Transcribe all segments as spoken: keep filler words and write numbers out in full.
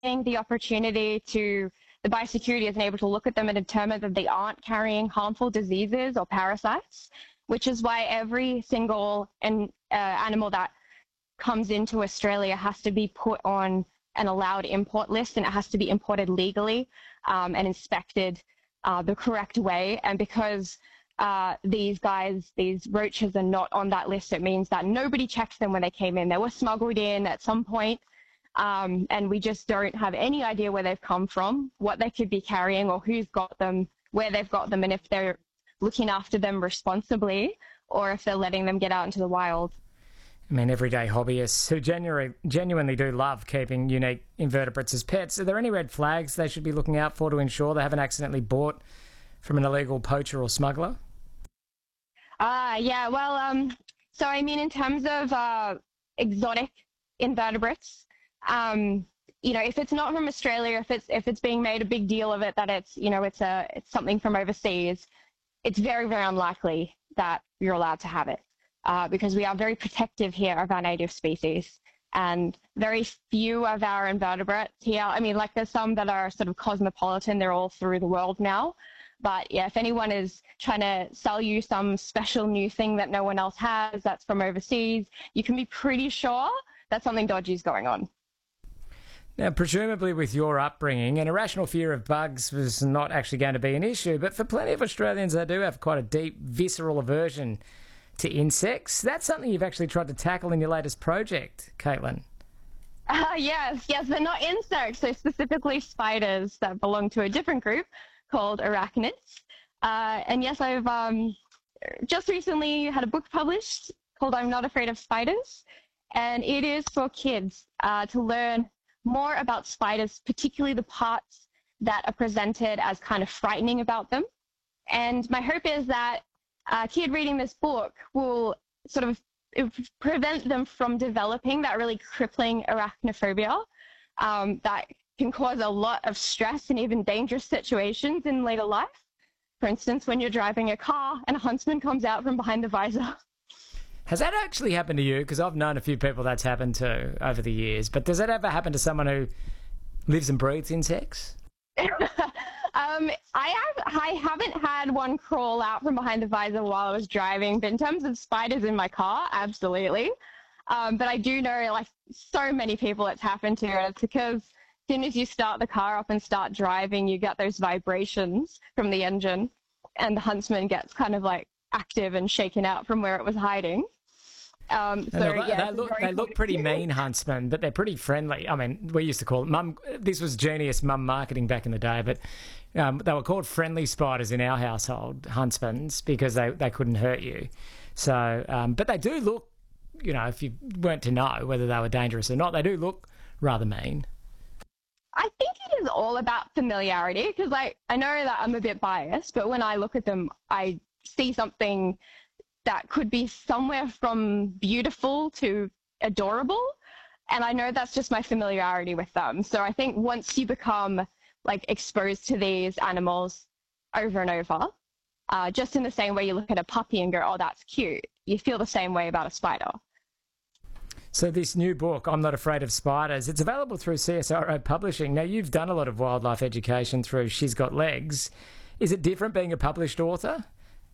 the opportunity to, the biosecurity isn't able to look at them and determine that they aren't carrying harmful diseases or parasites, which is why every single an, uh, animal that comes into Australia has to be put on an allowed import list, and it has to be imported legally um, and inspected uh, the correct way. And because uh, these guys, these roaches are not on that list, it means that nobody checked them when they came in. They were smuggled in at some point, um, and we just don't have any idea where they've come from, what they could be carrying, or who's got them, where they've got them, and if they're looking after them responsibly or if they're letting them get out into the wild. I mean, everyday hobbyists who genuinely, genuinely do love keeping unique invertebrates as pets. Are there any red flags they should be looking out for to ensure they haven't accidentally bought from an illegal poacher or smuggler? Ah, uh, yeah, well, um, so I mean, in terms of uh, exotic invertebrates, um, you know, if it's not from Australia, if it's if it's being made a big deal of it that it's, you know, it's a it's something from overseas, it's very, very unlikely that you're allowed to have it. Uh, because we are very protective here of our native species, and very few of our invertebrates here, I mean, like there's some that are sort of cosmopolitan, they're all through the world now, but yeah, if anyone is trying to sell you some special new thing that no one else has that's from overseas, you can be pretty sure that something dodgy is going on. Now, presumably with your upbringing, an irrational fear of bugs was not actually going to be an issue, but for plenty of Australians, they do have quite a deep, visceral aversion to insects. That's something you've actually tried to tackle in your latest project, Caitlin. Uh, yes, yes, they're not insects. They're specifically spiders that belong to a different group called arachnids. Uh, and yes, I've um, just recently had a book published called I'm Not Afraid of Spiders. And it is for kids uh, to learn more about spiders, particularly the parts that are presented as kind of frightening about them. And my hope is that a kid reading this book will sort of prevent them from developing that really crippling arachnophobia um, that can cause a lot of stress and even dangerous situations in later life. For instance, when you're driving a car and a huntsman comes out from behind the visor. Has that actually happened to you? Because I've known a few people that's happened to over the years. But does that ever happen to someone who lives and breathes insects? Um, I have I haven't had one crawl out from behind the visor while I was driving, but in terms of spiders in my car, absolutely. Um, but I do know, like, so many people it's happened to, and it's because as soon as you start the car up and start driving, you get those vibrations from the engine, and the huntsman gets kind of like active and shaken out from where it was hiding. Um, so, no, yeah, they look, they look pretty mean, huntsmen, but they're pretty friendly. I mean, we used to call it mum. This was genius mum marketing back in the day, but um, they were called friendly spiders in our household, huntsmen, because they, they couldn't hurt you. So, um, but they do look, you know, if you weren't to know whether they were dangerous or not, they do look rather mean. I think it is all about familiarity, because like, I know that I'm a bit biased, but when I look at them, I see something that could be somewhere from beautiful to adorable. And I know that's just my familiarity with them. So I think once you become like exposed to these animals over and over, uh, just in the same way you look at a puppy and go, oh, that's cute, you feel the same way about a spider. So this new book, I'm Not Afraid of Spiders, it's available through C S R O Publishing. Now, you've done a lot of wildlife education through She's Got Legs. Is it different being a published author?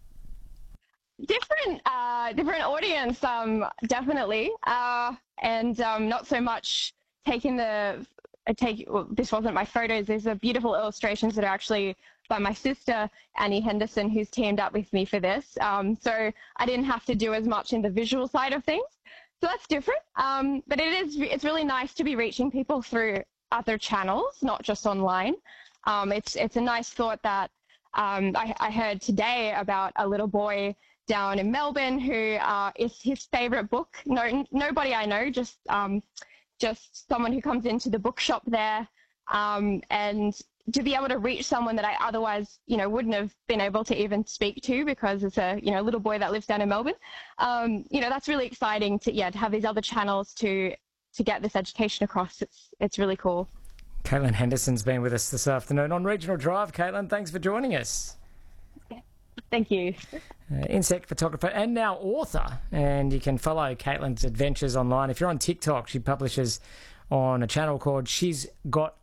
Different, uh, different audience, um, definitely, uh, and um, not so much taking the uh, take. Well, this wasn't my photos. These are beautiful illustrations that are actually by my sister Annie Henderson, who's teamed up with me for this. Um, so I didn't have to do as much in the visual side of things. So that's different. Um, but it is. It's really nice to be reaching people through other channels, not just online. Um, it's it's a nice thought that um, I, I heard today about a little boy down in Melbourne who uh, is his favourite book. No, nobody I know, just um, just someone who comes into the bookshop there, um, and to be able to reach someone that I otherwise, you know, wouldn't have been able to even speak to because it's a, you know, little boy that lives down in Melbourne. Um, you know, that's really exciting to, yeah, to have these other channels to to get this education across. It's it's really cool. Caitlin Henderson's been with us this afternoon on Regional Drive. Caitlin, thanks for joining us. Thank you. Uh, insect photographer and now author. And you can follow Caitlin's adventures online. If you're on TikTok, she publishes on a channel called She's Got